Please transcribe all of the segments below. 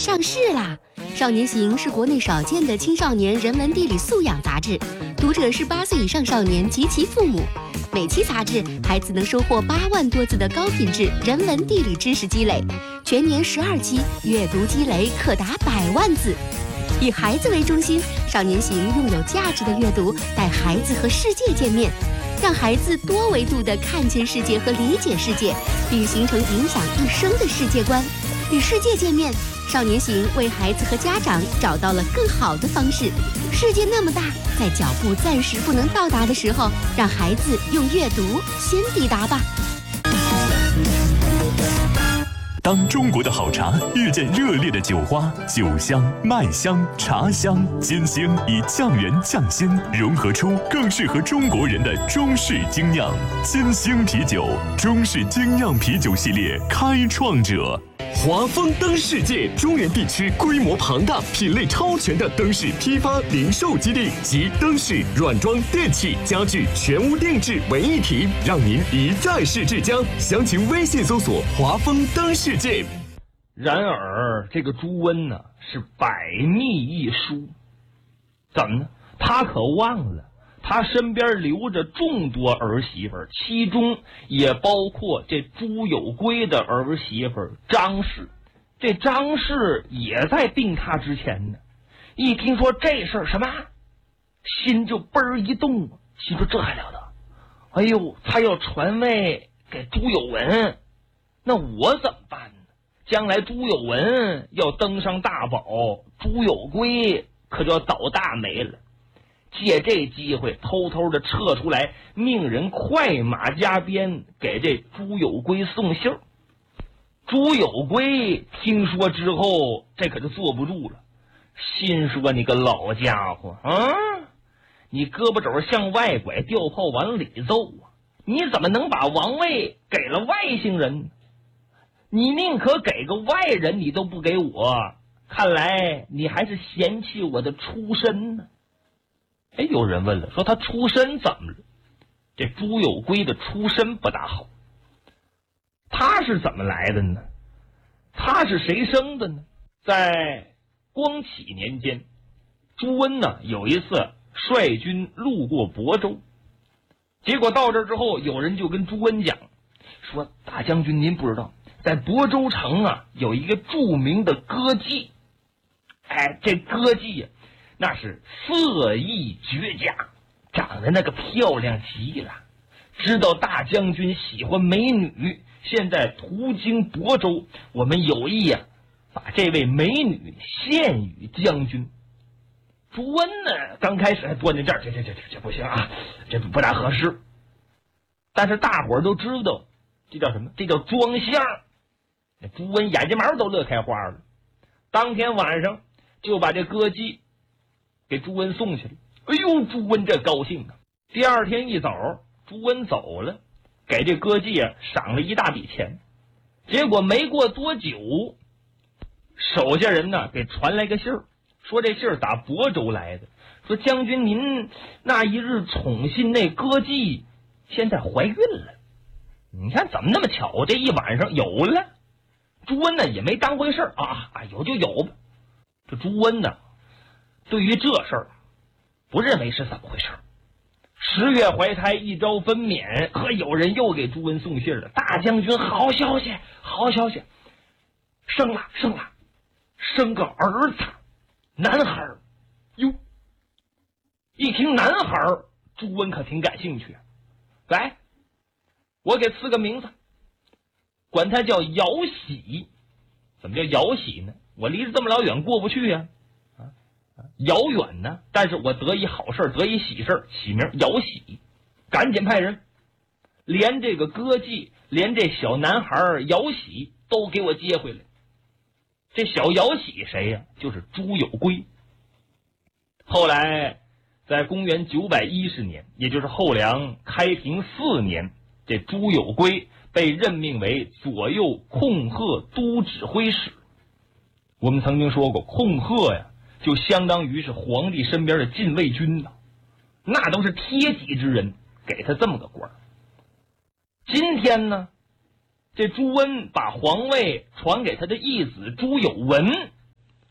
上市啦！《少年行》是国内少见的青少年人文地理素养杂志，读者是8岁以上少年及其父母。每期杂志，孩子能收获8万多字的高品质人文地理知识积累，全年12期，阅读积累可达100万字。以孩子为中心，《少年行》用有价值的阅读带孩子和世界见面，让孩子多维度地看见世界和理解世界，并形成影响一生的世界观。与世界见面，《少年行》为孩子和家长找到了更好的方式。世界那么大，在脚步暂时不能到达的时候，让孩子用阅读先抵达吧。 当中国的好茶遇见热烈的酒花，酒香、麦香、茶香，金星以匠人匠心融合出更适合中国人的中式精酿。金星啤酒，中式精酿啤酒系列开创者。华丰灯世界中原地区规模庞大、品类超全的灯饰批发零售基地，集灯饰、软装、电器、家具全屋定制为一体，让您一站式至家。详情微信搜索华丰灯世界。 然而这个朱温呢，是百密一疏，怎么呢？他可忘了他身边留着众多儿媳妇，其中也包括这朱有圭的儿媳妇张氏。这张氏也在病榻之前呢，一听说这事儿什么，心就嘣儿一动，心说这还了得！哎呦，他要传位给朱有文，那我怎么办呢？将来朱有文要登上大宝，朱有圭可就要倒大霉了。借这机会偷偷的撤出来，命人快马加鞭给这朱有圭送信儿。朱有圭听说之后，这可就坐不住了，心说你个老家伙啊，你胳膊肘向外拐，吊炮往里揍啊！你怎么能把王位给了外姓人呢？你宁可给个外人，你都不给我，看来你还是嫌弃我的出身呢。哎，有人问了，说他出身怎么了？这朱有圭的出身不大好。他是怎么来的呢？他是谁生的呢？在光启年间，朱温呢有一次率军路过亳州，结果到这之后，有人就跟朱温讲说，大将军您不知道，在亳州城啊有一个著名的歌妓。哎，这歌妓呀，那是色艺绝佳，长得那个漂亮极了。知道大将军喜欢美女，现在途经亳州，我们有意啊，把这位美女献与将军。朱温呢，刚开始还端着这儿，这不行啊，这不大合适。但是大伙儿都知道，这叫什么？这叫装相。朱温眼睫毛都乐开花了。当天晚上就把这歌妓给朱温送去了。哎呦，朱温这高兴啊！第二天一早，朱温走了，给这歌妓啊赏了一大笔钱。结果没过多久，手下人呢给传来个信儿，说这信儿打亳州来的，说将军您那一日宠信那歌妓，现在怀孕了。你看怎么那么巧，这一晚上有了。朱温呢也没当回事啊，有就有吧。这朱温呢，对于这事儿不认为是怎么回事。10月怀胎，1朝分娩，可有人又给朱温送信了。大将军，好消息，好消息，生了，生个儿子，男孩。哟，一听男孩，朱温可挺感兴趣。来，我给赐个名字，管他叫姚喜。怎么叫姚喜呢？我离着这么老远过不去呀，遥远呢，但是我得一好事，得一喜事，起名姚喜。赶紧派人连这个歌妓，连这小男孩姚喜都给我接回来。这小姚喜谁呀？就是朱有圭。后来在公元910年，也就是后梁开平4年，这朱有圭被任命为左右控鹤都指挥使。我们曾经说过，控鹤呀就相当于是皇帝身边的禁卫军呐，那都是贴己之人，给他这么个官。今天呢，这朱温把皇位传给他的义子朱有文，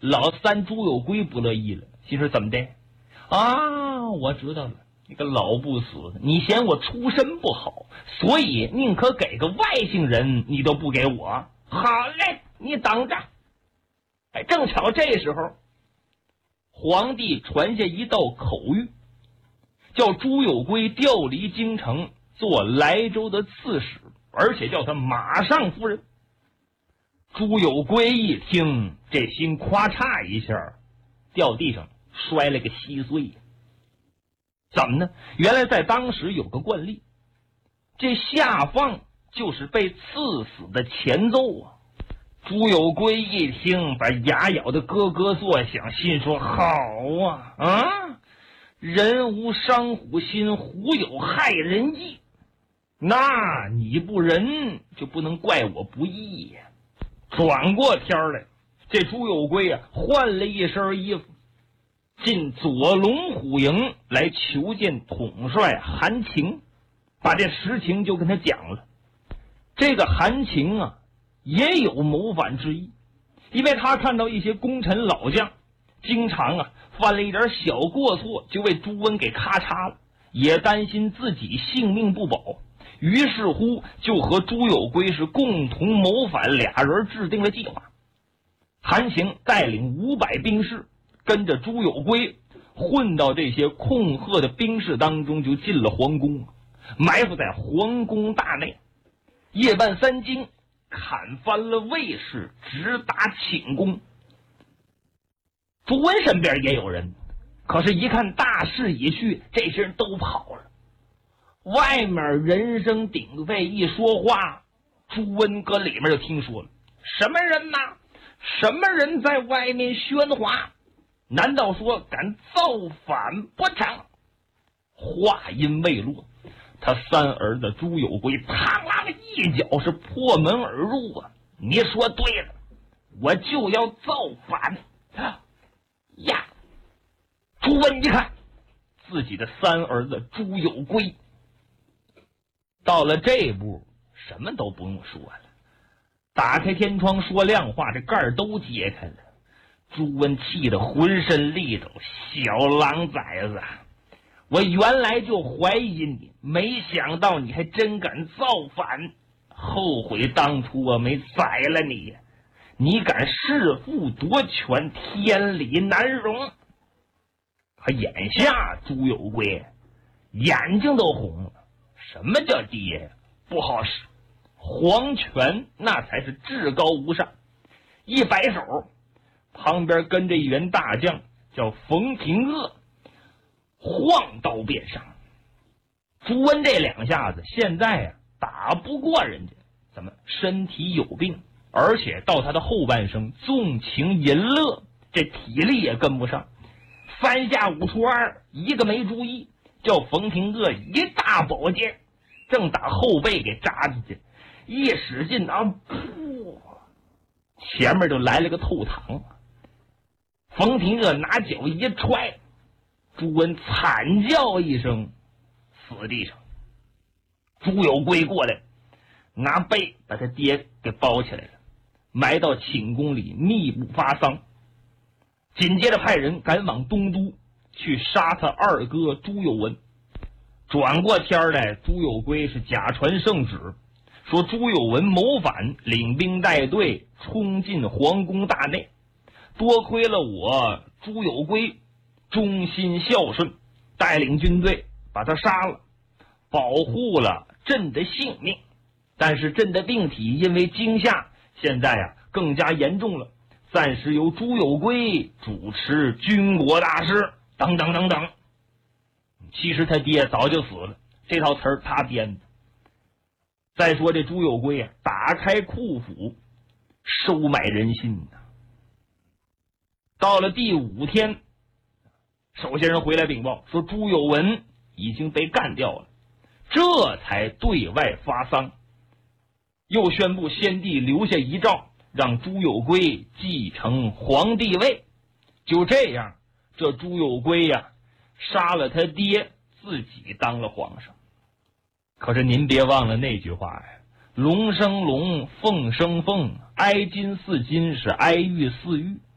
老三朱有圭不乐意了，心说怎么的啊？我知道了，你个老不死的，你嫌我出身不好，所以宁可给个外姓人，你都不给我。好嘞，你等着。哎，正巧这时候，皇帝传下一道口谕，叫朱有圭调离京城，做莱州的刺史，而且叫他马上夫人。朱有圭一听，这心咔嚓一下掉地上，摔了个稀碎。怎么呢？原来在当时有个惯例，这下放就是被刺死的前奏啊。朱有圭一听，把牙咬得咯咯作响，心说好啊，人无伤虎心，虎有害人意，那你不仁就不能怪我不义呀。转过天来，这朱有圭啊换了一身衣服，进左龙虎营来求见统帅韩情，把这实情就跟他讲了。这个韩情啊也有谋反之意，因为他看到一些功臣老将经常啊犯了一点小过错就被朱温给咔嚓了，也担心自己性命不保，于是乎就和朱有圭是共同谋反，俩人制定了计划。韩情带领500兵士跟着朱有圭混到这些恐吓的兵士当中，就进了皇宫，埋伏在皇宫大内，夜半3更砍翻了卫士，直达寝宫。朱温身边也有人，可是一看大势已去，这些人都跑了。外面人声鼎沸，一说话，朱温搁里面就听说了，什么人呐？什么人在外面喧哗？难道说敢造反不成？话音未落，他三儿子朱有圭嘡啷一脚是破门而入啊！你说对了，我就要造反呀！朱温一看自己的三儿子朱有圭到了这一步，什么都不用说了，打开天窗说亮话，这盖儿都揭开了。朱温气得浑身力抖，小狼崽子，我原来就怀疑你，没想到你还真敢造反，后悔当初我没宰了你，你敢弑父夺权，天理难容。可眼下朱有圭眼睛都红了，什么叫爹？不好使，皇权那才是至高无上。一摆手，旁边跟着一员大将叫冯廷鄂，晃刀便上。朱温这两下子现在啊打不过人家，怎么身体有病，而且到他的后半生纵情淫乐，这体力也跟不上。3下5除2，一个没注意，叫冯廷鄂一大宝剑正打后背给扎进去，一使劲啊，噗，前面就来了个透膛。冯廷鄂拿脚一踹，朱温惨叫一声，死地上。朱有圭过来拿被把他爹给包起来了，埋到寝宫里密不发丧。紧接着派人赶往东都去杀他二哥朱有文。转过天来，朱有圭是假传圣旨，说朱有文谋反，领兵带队冲进皇宫大内，多亏了我朱有圭忠心孝顺，带领军队把他杀了，保护了朕的性命。但是朕的病体因为惊吓，现在啊更加严重了，暂时由朱有圭主持军国大事，等等等等。其实他爹早就死了，这套词儿他编的。再说这朱有圭啊，打开库府收买人心呐。到了第5天，首先人回来禀报说朱有文已经被干掉了，这才对外发丧。又宣布先帝留下遗诏，让朱有圭继承皇帝位。就这样，这朱有圭呀杀了他爹，自己当了皇上。可是您别忘了那句话呀，龙生龙，凤生凤，哀金似金是哀玉似玉。